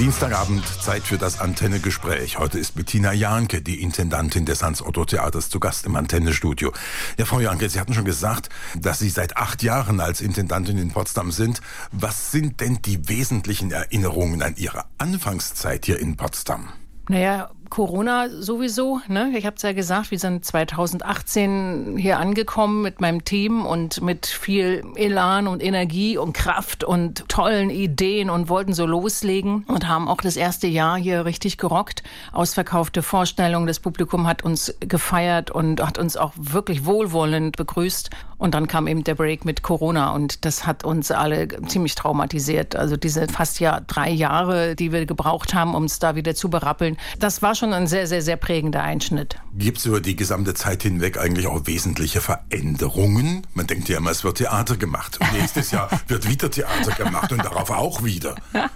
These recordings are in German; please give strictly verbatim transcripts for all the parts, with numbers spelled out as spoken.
Dienstagabend, Zeit für das Antenne-Gespräch. Heute ist Bettina Jahnke, die Intendantin des Hans-Otto-Theaters, zu Gast im Antenne-Studio. Ja, Frau Jahnke, Sie hatten schon gesagt, dass Sie seit acht Jahren als Intendantin in Potsdam sind. Was sind denn die wesentlichen Erinnerungen an Ihre Anfangszeit hier in Potsdam? Naja, Corona sowieso, ne? Ich habe es ja gesagt, wir sind zweitausendachtzehn hier angekommen mit meinem Team und mit viel Elan und Energie und Kraft und tollen Ideen und wollten so loslegen und haben auch das erste Jahr hier richtig gerockt. Ausverkaufte Vorstellungen, das Publikum hat uns gefeiert und hat uns auch wirklich wohlwollend begrüßt. Und dann kam eben der Break mit Corona und das hat uns alle ziemlich traumatisiert. Also diese fast ja drei Jahre, die wir gebraucht haben, um es da wieder zu berappeln, das war schon ein sehr, sehr, sehr prägender Einschnitt. Gibt es über die gesamte Zeit hinweg eigentlich auch wesentliche Veränderungen? Man denkt ja immer, es wird Theater gemacht. Und nächstes Jahr wird wieder Theater gemacht und darauf auch wieder.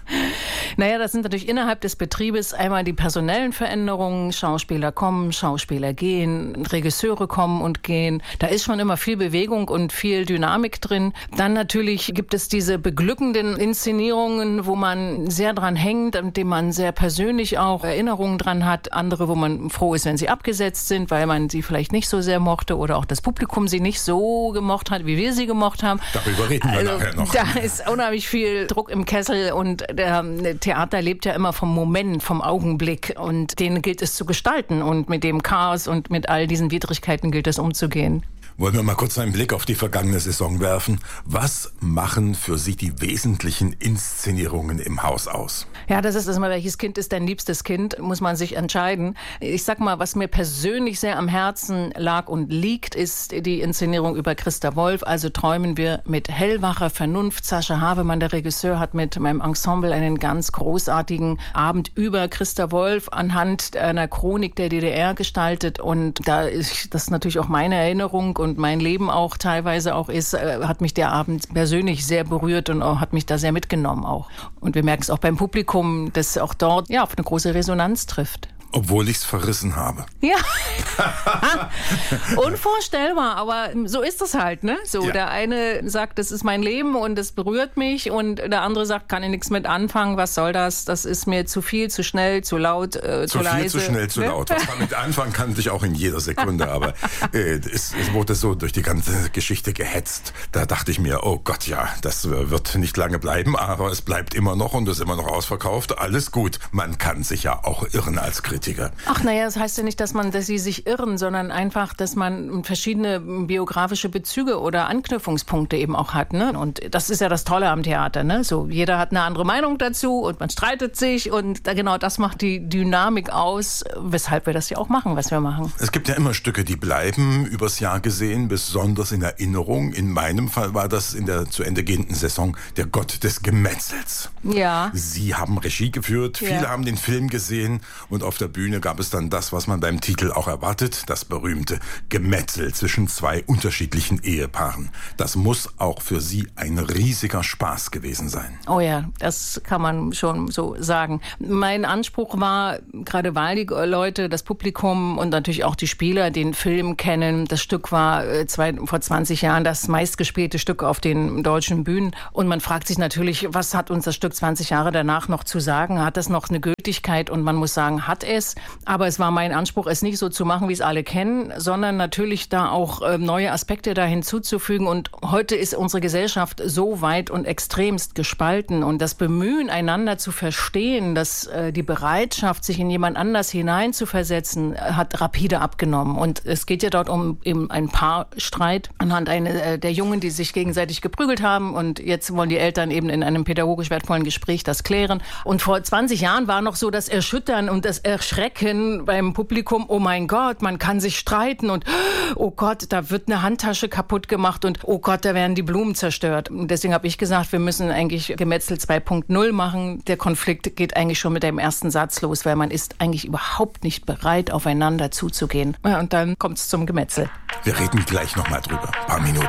Naja, das sind natürlich innerhalb des Betriebes einmal die personellen Veränderungen. Schauspieler kommen, Schauspieler gehen, Regisseure kommen und gehen. Da ist schon immer viel Bewegung und viel Dynamik drin. Dann natürlich gibt es diese beglückenden Inszenierungen, wo man sehr dran hängt, an dem man sehr persönlich auch Erinnerungen dran hat. Andere, wo man froh ist, wenn sie abgesetzt sind, weil man sie vielleicht nicht so sehr mochte oder auch das Publikum sie nicht so gemocht hat, wie wir sie gemocht haben. Darüber reden wir also, nachher noch. Da ist unheimlich viel Druck im Kessel und der Theater lebt ja immer vom Moment, vom Augenblick und den gilt es zu gestalten und mit dem Chaos und mit all diesen Widrigkeiten gilt es umzugehen. Wollen wir mal kurz einen Blick auf die vergangene Saison werfen. Was machen für Sie die wesentlichen Inszenierungen im Haus aus? Ja, das ist erstmal, welches Kind ist dein liebstes Kind, muss man sich entscheiden. Ich sag mal, was mir persönlich sehr am Herzen lag und liegt, ist die Inszenierung über Christa Wolf. Also träumen wir mit hellwacher Vernunft. Sascha Havemann, der Regisseur, hat mit meinem Ensemble einen ganz großartigen Abend über Christa Wolf anhand einer Chronik der D D R gestaltet. Und da ist das natürlich auch meine Erinnerung und mein Leben auch teilweise auch ist, äh, hat mich der Abend persönlich sehr berührt und auch, hat mich da sehr mitgenommen auch. Und wir merken es auch beim Publikum, dass auch dort ja auf eine große Resonanz trifft. Obwohl ich es verrissen habe. Ja, unvorstellbar, aber so ist es halt, ne? So, ja. Der eine sagt, das ist mein Leben und das berührt mich und der andere sagt, kann ich nichts mit anfangen, was soll das? Das ist mir zu viel, zu schnell, zu laut, äh, zu, zu leise. Zu viel, zu schnell, zu laut. Was damit anfangen kann ich auch in jeder Sekunde, aber äh, es, es wurde so durch die ganze Geschichte gehetzt. Da dachte ich mir, oh Gott, ja, das wird nicht lange bleiben, aber es bleibt immer noch und ist immer noch ausverkauft. Alles gut. Man kann sich ja auch irren als Kritiker. Ach naja, das heißt ja nicht, dass man, dass sie sich irren, sondern einfach, dass man verschiedene biografische Bezüge oder Anknüpfungspunkte eben auch hat, ne? Und das ist ja das Tolle am Theater, ne? So, jeder hat eine andere Meinung dazu und man streitet sich und da, genau das macht die Dynamik aus, weshalb wir das ja auch machen, was wir machen. Es gibt ja immer Stücke, die bleiben übers Jahr gesehen, besonders in Erinnerung. In meinem Fall war das in der zu Ende gehenden Saison der Gott des Gemetzels. Ja. Sie haben Regie geführt, viele ja. haben den Film gesehen und auf der Bühne gab es dann das, was man beim Titel auch erwartet, das berühmte Gemetzel zwischen zwei unterschiedlichen Ehepaaren. Das muss auch für Sie ein riesiger Spaß gewesen sein. Oh ja, das kann man schon so sagen. Mein Anspruch war, gerade weil die Leute, das Publikum und natürlich auch die Spieler den Film kennen, das Stück war äh, zwei, vor zwanzig Jahren das meistgespielte Stück auf den deutschen Bühnen und man fragt sich natürlich, was hat uns das Stück zwanzig Jahre danach noch zu sagen? Hat das noch eine Gültigkeit? Und man muss sagen, hat es. Aber es war mein Anspruch, es nicht so zu machen, wie es alle kennen, sondern natürlich da auch äh, neue Aspekte da hinzuzufügen. Und heute ist unsere Gesellschaft so weit und extremst gespalten. Und das Bemühen, einander zu verstehen, dass äh, die Bereitschaft, sich in jemand anders hineinzuversetzen, äh, hat rapide abgenommen. Und es geht ja dort um eben einen Paarstreit anhand eine, äh, der Jungen, die sich gegenseitig geprügelt haben. Und jetzt wollen die Eltern eben in einem pädagogisch wertvollen Gespräch das klären. Und vor zwanzig Jahren war noch so das Erschüttern und das Erschrecken beim Publikum, oh mein Gott, man kann sich streiten und oh Gott, da wird eine Handtasche kaputt gemacht und oh Gott, da werden die Blumen zerstört. Und deswegen habe ich gesagt, wir müssen eigentlich Gemetzel zwei Punkt null machen. Der Konflikt geht eigentlich schon mit dem ersten Satz los, weil man ist eigentlich überhaupt nicht bereit, aufeinander zuzugehen. Ja, und dann kommt es zum Gemetzel. Wir reden gleich nochmal drüber. Ein paar Minuten.